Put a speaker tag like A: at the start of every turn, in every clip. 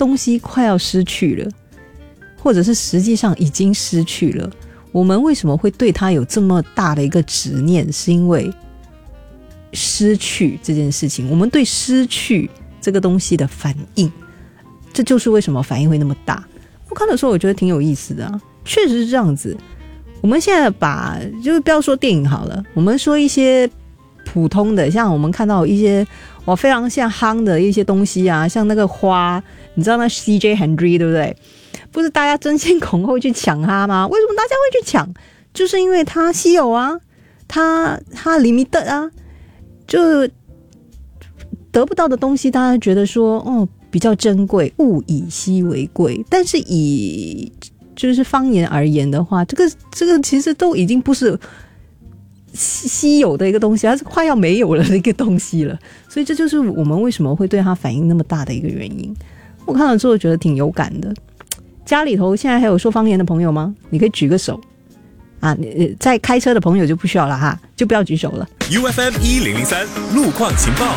A: 东西快要失去了，或者是实际上已经失去了，我们为什么会对它有这么大的一个执念？是因为失去这件事情，我们对失去这个东西的反应，这就是为什么反应会那么大。我看的时候我觉得挺有意思的啊，确实是这样子。我们现在就是不要说电影好了，我们说一些普通的，像我们看到一些非常像夯的一些东西啊，像那个花，你知道那 CJ Henry 对不对？不是大家争先恐后去抢它吗？为什么大家会去抢？就是因为它稀有啊，它 limited 啊，就得不到的东西大家觉得说比较珍贵，物以稀为贵。但是以就是方言而言的话，这个其实都已经不是稀有的一个东西，它是快要没有了的一个东西了。所以这就是我们为什么会对它反应那么大的一个原因。我看了之后觉得挺有感的。家里头现在还有说方言的朋友吗？你可以举个手啊，在开车的朋友就不需要了哈，就不要举手了。
B: UFM1003 路况情报。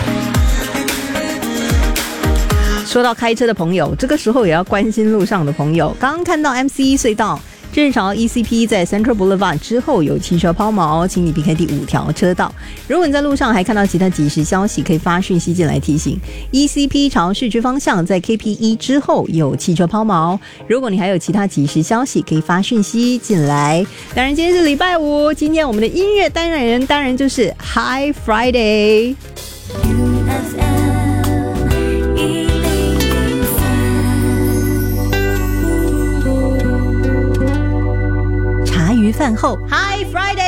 A: 说到开车的朋友，这个时候也要关心路上的朋友。刚刚看到 MC1 隧道正常 ECP 在 Central Boulevard 之后有汽车抛锚，请你避开第5条车道。如果你在路上还看到其他即时消息，可以发讯息进来提醒。ECP 朝市区方向在 KP1 之后有汽车抛锚，如果你还有其他即时消息，可以发讯息进来。当然今天是礼拜五，今天我们的音乐单人当然就是 High Friday。茶余饭后 Hi Friday